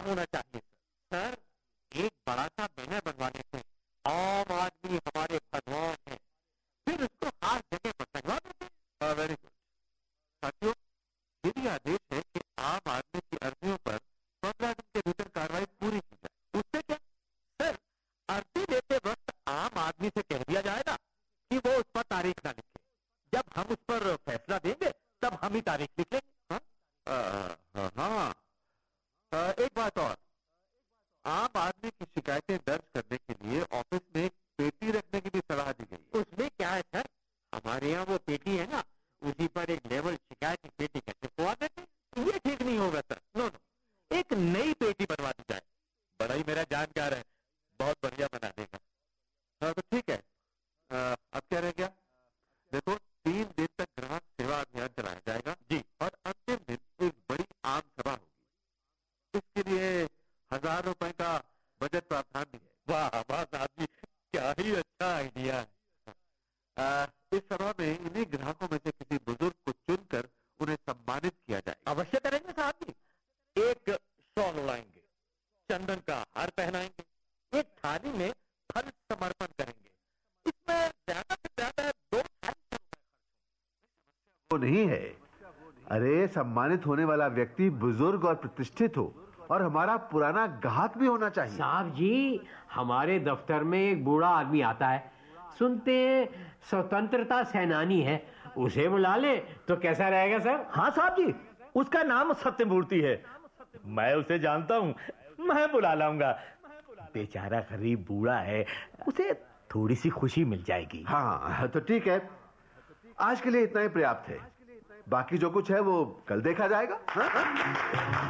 होना चाहिए सर। एक बड़ा सा बैनर बनवाने से आम आदमी हमारे भगवान है, फिर उसको हर जगह पर टंगवा देते। वेरी गुड साथियों, ये भी आदेश है कि आम आदमी की अर्जियों पर 15 दिन के भीतर कार्रवाई पूरी की जाए। उससे क्या सर, अर्जी देते वक्त आम आदमी से कह दिया जाएगा कि वो उस पर तारीख ना लिखे। जब हम उस पर फैसला देंगे तब हम ही तारीख लिख लेंगे। हाँ, एक बात और, आम आदमी की शिकायतें दर्ज करने के लिए ऑफिस में एक पेटी रखने की भी सलाह दी गई। उसमें क्या है सर, हमारे यहाँ वो पेटी है ना, उसी पर एक लेवल शिकायत की पेटी का चिपकवा देते। ये ठीक नहीं होगा सर। नो, एक नई पेटी बनवा दी जाए। बड़ा ही मेरा जानकार है, बहुत बढ़िया बना देगा। तो ठीक है, अब क्या रह गया? देखो, 3 दिन तक ग्राहक सेवा अभियान चलाया जाएगा जी, और अंतिम दिन एक बड़ी आम सभा होगी। इसके लिए 1000 रुपए का बजट प्रावधान भी है। वाह वाह साहब जी, क्या ही अच्छा आइडिया है। इस सभा में इन्हीं ग्राहकों में से किसी बुजुर्ग को चुनकर उन्हें सम्मानित किया जाए। अवश्य करेंगे साहब जी। एक शॉल उड़ाएंगे, चंदन का हार पहनाएंगे, एक थाली में फल समर्पण करेंगे। इसमें ज्यादा से ज्यादा 2-2.5 वो नहीं है। अरे, सम्मानित होने वाला व्यक्ति बुजुर्ग और प्रतिष्ठित हो और हमारा पुराना ग्राहक भी होना चाहिए। साहब जी, हमारे दफ्तर में एक बूढ़ा आदमी आता है, सुनते हैं स्वतंत्रता सेनानी है, उसे बुला ले तो कैसा रहेगा सर? हाँ साहब जी, उसका नाम सत्यमूर्ति है, मैं उसे जानता हूँ, मैं बुला लाऊंगा। बेचारा गरीब बूढ़ा है, उसे थोड़ी सी खुशी मिल जाएगी। हाँ तो ठीक है, आज के लिए इतना ही पर्याप्त है। बाकी जो कुछ है वो कल देखा जाएगा। हाँ?